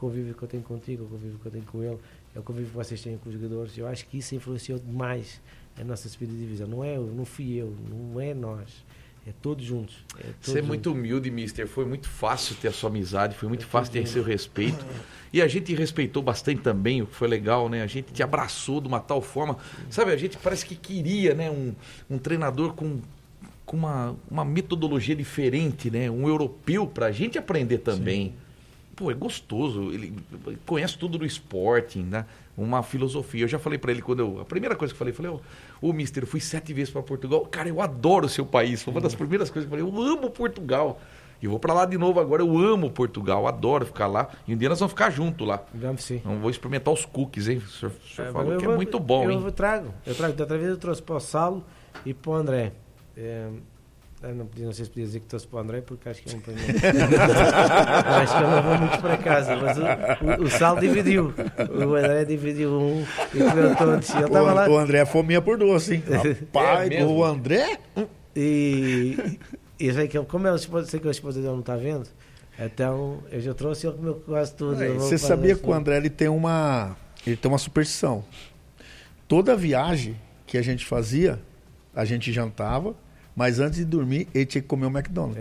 convívio que eu tenho contigo, o convívio que eu tenho com ele, é o convívio que vocês têm com os jogadores. Eu acho que isso influenciou demais a nossa subida de divisão. Não fui eu, não é nós. É todos juntos. Você é muito humilde, mister. Foi muito fácil ter a sua amizade, foi muito fácil ter seu respeito. E a gente respeitou bastante também, o que foi legal, né? A gente te abraçou de uma tal forma. Sabe, a gente parece que queria, né? Um treinador com uma metodologia diferente, né? Um europeu pra gente aprender também. Sim. Pô, é gostoso. Ele conhece tudo do Sporting, né? Uma filosofia. Eu já falei pra ele a primeira coisa que eu falei, ô mister, eu fui 7 vezes pra Portugal. Cara, eu adoro o seu país. Foi uma das primeiras coisas que eu falei, eu amo Portugal. E vou pra lá de novo agora, eu amo Portugal, adoro ficar lá. E um dia nós vamos ficar juntos lá. Vamos sim. Então, vou experimentar os cookies, hein? O senhor falou que é muito bom, hein? Eu trago. Da outra vez eu trouxe para o Saulo e para o André. Não sei se podia dizer que trouxe para o André, porque acho que é um problema. Acho que ele levou muitos para casa, mas o Saulo dividiu. O André dividiu um e comeu todos. Ele estava lá. O André fominha por doce, hein? Rapaz, o André? E sei que como sei que a esposa dele não está vendo, então eu já trouxe e ele comeu quase tudo. Você sabia que o André ele tem uma superstição. Toda viagem que a gente fazia, a gente jantava, mas antes de dormir, ele tinha que comer o McDonald's.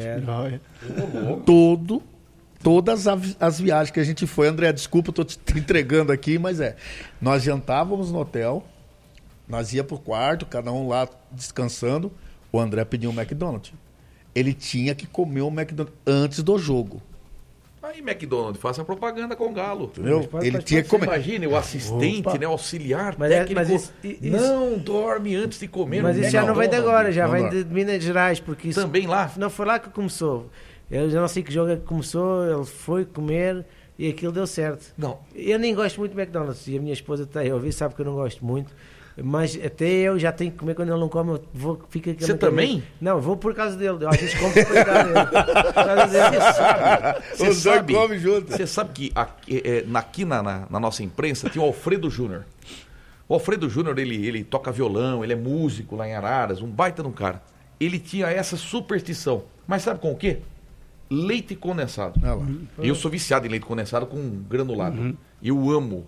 Todas as viagens que a gente foi, André, desculpa, eu tô te entregando aqui, mas nós jantávamos no hotel, nós ia pro quarto, cada um lá descansando, o André pediu um McDonald's. Ele tinha que comer o McDonald's antes do jogo. Aí, McDonald's, faça propaganda com o Galo. Entendeu? Ele tinha que comer. Imagine o assistente, né, o auxiliar técnico. Não dorme antes de comer. Mas isso já não vem de agora, já vem de Minas Gerais. Porque isso também lá? Não foi lá que começou. Eu já não sei que jogo é que começou, ele foi comer e aquilo deu certo. Não. Eu nem gosto muito de McDonald's e a minha esposa está a ouvir, sabe que eu não gosto muito. Mas até eu já tenho que comer quando ele não come, fica. Você também? Não, vou por causa dele. Eu às vezes como por causa dele. Você sabe, come junto. Você sabe que aqui na nossa imprensa tem o Alfredo Júnior. O Alfredo Júnior, ele toca violão, ele é músico lá em Araras, um baita de um cara. Ele tinha essa superstição. Mas sabe com o quê? Leite condensado. Eu sou viciado em leite condensado com granulado. Eu amo.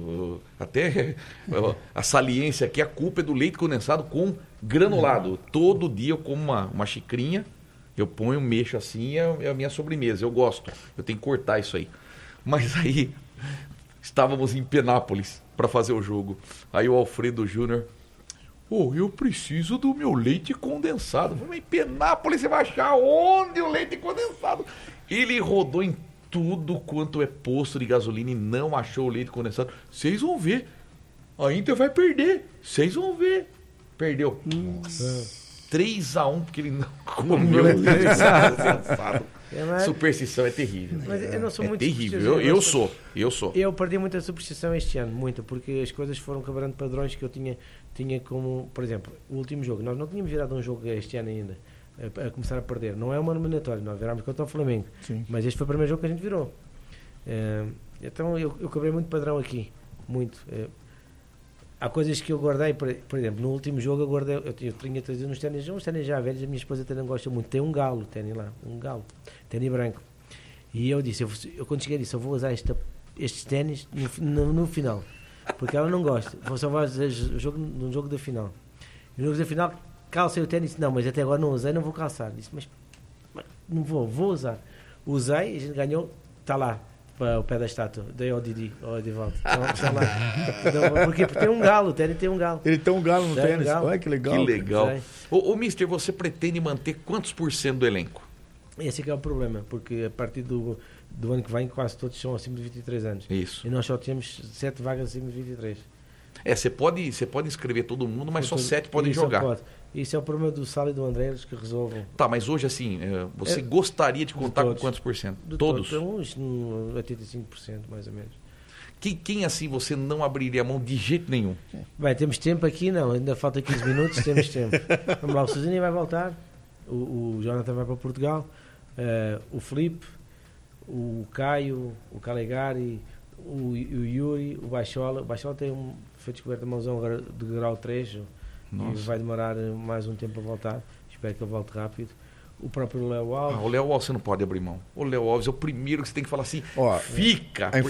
Até a saliência aqui, a culpa é do leite condensado com granulado. Todo dia eu como uma xicrinha, eu ponho, mexo assim, é a minha sobremesa. Eu gosto. Eu tenho que cortar isso aí. Mas aí, estávamos em Penápolis para fazer o jogo. Aí o Alfredo Júnior... eu preciso do meu leite condensado. Eu falei, em Penápolis você vai achar onde o leite condensado? Ele rodou em tudo quanto é posto de gasolina e não achou o leite condensado. Vocês vão ver. A Inter vai perder. Vocês vão ver. Perdeu. Nossa. 3-1 porque ele não comeu leite condensado. Superstição é terrível. Mas eu não sou muito terrível. Eu sou. Eu perdi muita superstição este ano, muita, porque as coisas foram quebrando padrões que eu tinha como, por exemplo, o último jogo. Nós não tínhamos virado um jogo este ano ainda, a começar a perder. Não é uma eliminatória, nós virámos contra o Flamengo. Sim. Mas este foi o primeiro jogo que a gente virou. Então eu quebrei muito padrão aqui, muito. Há coisas que eu guardei, por exemplo, no último jogo eu tinha trazido uns ténis já velhos, a minha esposa também gosta muito. Tem um galo, ténis lá, ténis branco. E eu disse, eu quando cheguei disse, eu vou usar estes ténis no final, porque ela não gosta. Vou só fazer no jogo da final. E no jogo da final, calcei o ténis, não, mas até agora não usei, não vou calçar. Disse, mas não vou usar. Usei, a gente ganhou, está lá. O pé da estátua, daí ao Didi, ao Edivaldo. Porque tem um galo, o tênis tem um galo. Ele tem um galo no tênis? Olha que legal. Que legal. Ô, mister, você pretende manter quantos por cento do elenco? Esse é o problema, porque a partir do ano que vem quase todos são acima de 23 anos. Isso. E nós só temos 7 vagas acima de 23. Você pode inscrever todo mundo, mas só 7 podem jogar. Pode. Isso é o problema do Sala e do André, eles que resolvam. Tá, mas hoje assim, você gostaria de contar com quantos por cento? Todos? Uns 85%, mais ou menos. Quem assim você não abriria a mão de jeito nenhum? Bem, temos tempo aqui, não, ainda falta 15 minutos, temos tempo. Vamos lá, o Sozinho vai voltar, o Jonathan vai para Portugal, o Filipe, o Caio, o Calegari, o Yuri, o Baixola. O Baixola foi descoberto a mãozão agora de grau 3. Nossa. E vai demorar mais um tempo a voltar. Espero que ele volte rápido. O próprio Léo Alves. O Léo Alves você não pode abrir mão. O Léo Alves é o primeiro que você tem que falar assim, fica.